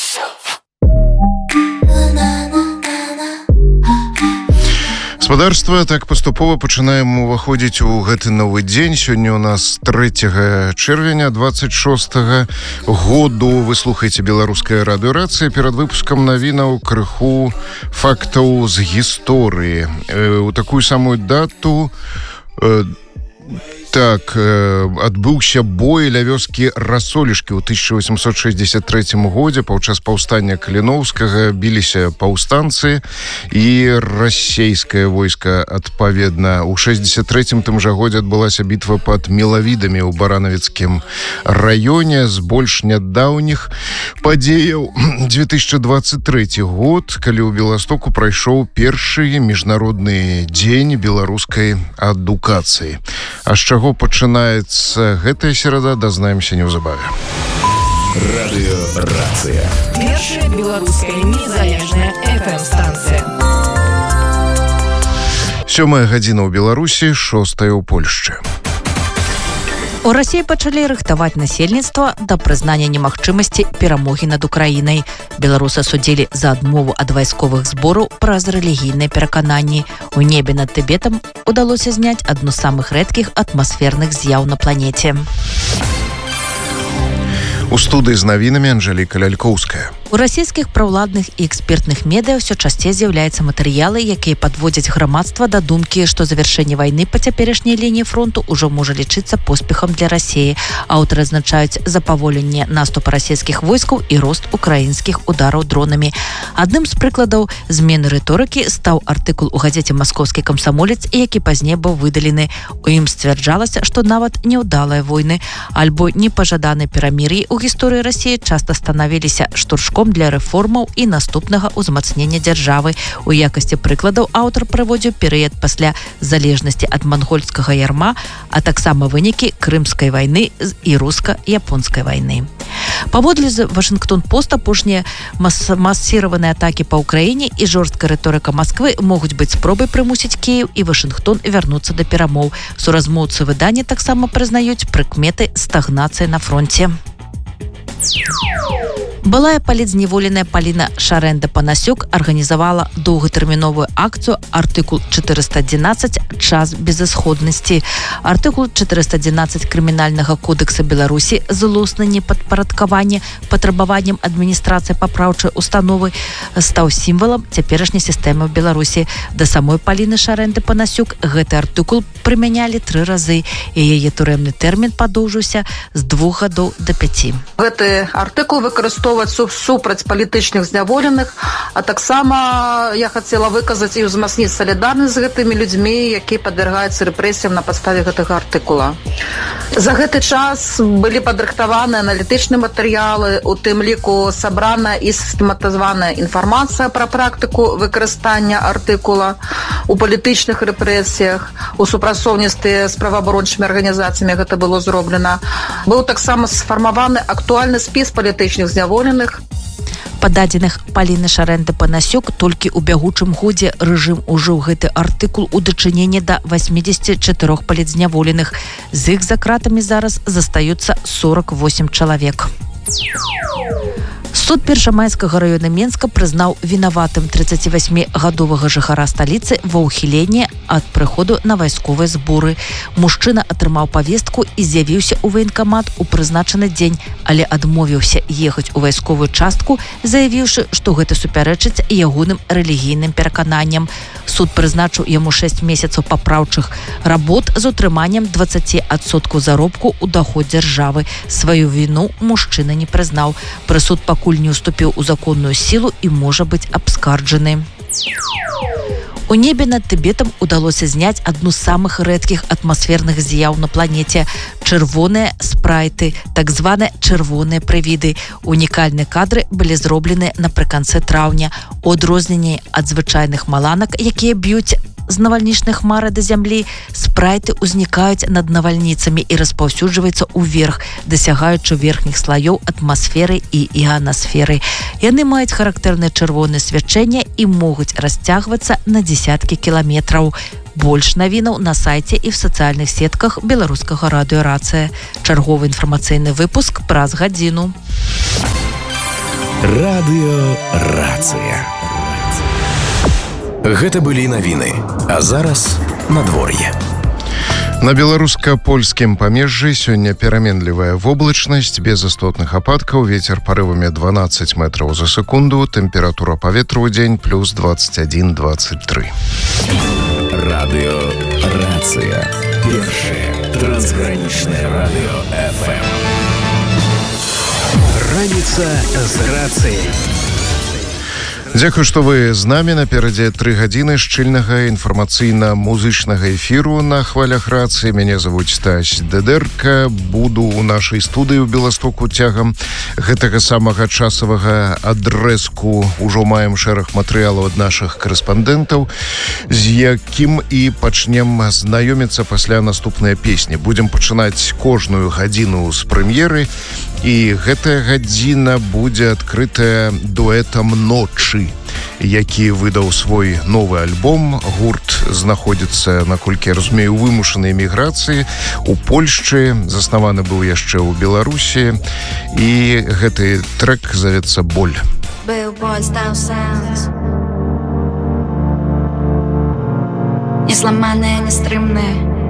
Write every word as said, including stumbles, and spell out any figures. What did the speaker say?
Гаспадарства, так паступова пачынаем уваходзіць у гэты новы дзень. Сёння у нас трэцяга чэрвеня двадцать шостага году. Вы слухаеце беларуская радыёрацыя. Перад выпускам навінаў крыху фактаў з гісторыі. У такую самую дату Так, адбыўся бой ля вёскі Рассолішкі ў тысяча восемьсот шестьдесят третьем годзе. Паўчас паўстання Каліноўскага біліся паўстанцы і расейскае войска адпаведна. У шестьдесят третьем тым жа годзе адбылася бітва пад Мелавідамі ў Баранавіцкім раёне. З больш нядаўніх падзеяў две тысячи двадцать третий год, калі ў Беластоку прайшоў першы міжнародны дзень беларускай адукацыі. А з чаго пачынаецца гэтая серада, дазнаемся неўзабаве. Радыёрацыя. Першая беларуская незалежная эф эм-станцыя. Сёмая гадзіна ў Беларусі, шостая ў Польшчы. У Расіі пачалі рыхтаваць насельніцтва да прызнання немагчымасці перамогі над Украінай. Беларусы судзілі за адмову ад вайсковых збораў праз рэлігійныя перакананні. У небе над Тыбетам удалося зняць адну з самых рэдкіх атмасферных з'яў на планеце. У студыі з навінамі Анжэліка Лялькоўская. У расійскіх праўладных і экспертных медыа ўсё часцей з'яўляюцца матэрыялы, якія падводзяць грамадства да думкі, што завяршэнне вайны па цяперашняй лініі фронту ўжо можа лічыцца поспехам для Расіі. Аўтары адзначаюць запаволенне наступа расійскіх войскаў і рост украінскіх удараў дронамі. Адным з прыкладаў змены рыторыкі стаў артыкул у газеце «Маскоўскі камсамолец», які пазней быў выдалены. У ім сцвярджалася, што нават няўдалыя войны альбо непажаданыя перамір'і ў гісторыі Расіі часта станавіліся штуршком для рэформаў і наступнага ўзмацнення дзяржавы. У якасці прыкладаў аўтар прыводзіў перыяд пасля залежнасці ад мангольскага ярма, а таксама вынікі Крымскай вайны і руска-японскай вайны. Паводле з Вашынгтон-Пост, апошнія мас- масіраваныя атакі па Ўкраіне і жорсткая рыторыка Масквы могуць быць спробай прымусіць Кіеў і Вашынгтон вярнуцца да перамоў. Суразмоўцы выдання таксама прызнаюць прыкметы стагнацыі на фронце. Былая палітзневоленая Паліна Шарэнда-Панасюк арганізавала доўгатэрміновую акцыю артыкул чатырыста адзінаццаць «Час безысходнасці». Артыкул чатырыста адзінаццаць Крымінальнага кодекса Беларусі «Злоснае непадпарадкаванне патрабаваннем адміністрацыі папраўчай установы» стаў сімвалам цяперашняй сістэмы ў Беларусі. Да самой Паліны Шарэнды-Панасюк гэты артыкул прымянялі тры разы, і яе турэмны тэрмін падоўжыўся з двух гадоў да пяці. Гэты артыкул выкарыстоўваецца супраць палітычных зняволеных, а таксама я хацела выказаць і ўзмацніць салідарнасць з гэтымі людзьмі, якія падвяргаюцца рэпрэсіям на падставе гэтага артыкула. За гэты час былі падрыхтаваны аналітычныя матэрыялы, у тым ліку сабрана і сістэматызаваная інфармацыя пра практыку выкарыстання артыкула у палітычных рэпрэсіях, у супрацоўніцтве з праваабарончымі арганізацыямі гэта было зроблена. Быў таксама сфармаваны актуальны спіс палітычных зняволеных. Па дадзеных Паліны Шарэнды-Панасюк, толькі ў бягучым годзе рэжым ужыў гэты артыкул у дачыненні да восьмидесяти чатырох палітзняволеных. З іх за кратамі зараз застаюцца сорок восемь чалавек. Суд Першамайскага раёна Менска прызнаў вінаватым трыццацівасьмігадовага жыхара сталіцы ва ўхіленні ад прыходу на вайсковыя зборы. Мужчына атрымаў павестку і з'явіўся ў ваенкамат у прызначаны дзень, але адмовіўся ехаць у вайсковую частку, заявіўшы, што гэта супярэчыць ягоным рэлігійным перакананням. Суд прызначыў яму шэсць месяцаў папраўчых работ з утрыманнем дваццаць адсоткаў заробку ў доход дзяржавы. Сваю віну мужчына не прызнаў. Прысуд пакуль не уступіў у законную сілу і можа быць абскарджаны. У небе над Тыбетам удалося зняць адну з самых рэдкіх атмасферных з'яў на планеце – чырвоныя спрайты, так званыя чырвоныя прывіды. Унікальныя кадры былі зроблены напрыканцы траўня. У адрозненні ад звычайных маланак, якія б'юць з навальнічных хмары да зямлі, спрайты ўзнікаюць над навальніцамі і распаўсюджваюцца ўверх, дасягаючы верхніх слаёў атмасферы і іанасферы. Яны маюць характэрнае чырвонае свячэнне і могуць расцягвацца на дзесяткі кіламетраў. Больш навінаў на сайце і в сацыяльных сетках беларускага радыёрацыя. Чарговы інфармацыйны выпуск праз гадзіну. Радыёрацыя. Гэта былі навіны, а зараз надвор'е. На беларуска-польскім памежжы сёння пераменлівая воблачнасць, без істотных ападкаў, вецер парывамі дванаццаць метраў за секунду, тэмпература паветра ў дзень плюс двадцать один двадцать три. Радыёрацыя. Першае трансгранічнае радыё эф эм. Раніца з рацыяй. Дзякую, што вы з намі. Наперадзе тры гадзіны шчыльнага інфармацыйна-музычнага эфіру на хвалях рацыі. Мяне завуць Стась Дедерка. Буду ў нашай студыі ў Беластоку цягам гэтага самага часавага адрэзку. Ужо маем шэраг матэрыялаў ад нашых карэспандэнтаў, з якім і пачнем знаёміцца пасля наступнай песні. Будзем пачынаць кожную гадзіну з прэм'еры, і гэтая гадзіна будзе адкрытая дуэтам «Ночы», які выдаў свой новы альбом. Гурт знаходзіцца, наколькі я разумею, у вымушанай эміграцыі у Польшчы, заснаваны быў яшчэ ў Беларусі, і гэты трэк завецца «Боль». Несломанная, нестрымная,